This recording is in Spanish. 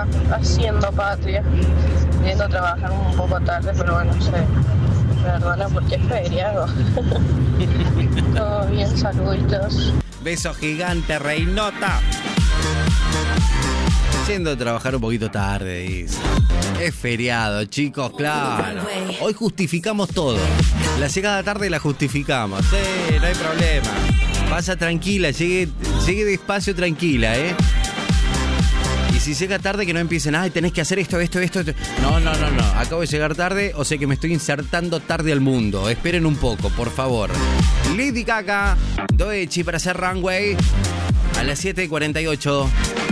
acá, haciendo patria, yendo a trabajar un poco tarde, pero bueno, perdona porque es feriado. Todo bien, saluditos. Beso gigante, reinota. Yendo a trabajar un poquito tarde, dice. Es feriado, chicos, claro. Hoy justificamos todo. La llegada tarde la justificamos. Sí, no hay problema. Pasa tranquila, llegue despacio tranquila, ¿eh? Y si llega tarde, que no empiecen, ay, tenés que hacer esto. No. Acabo de llegar tarde, o sea que me estoy insertando tarde al mundo. Esperen un poco, por favor. Lady Gaga, Doechi para hacer Runway a las 7:48.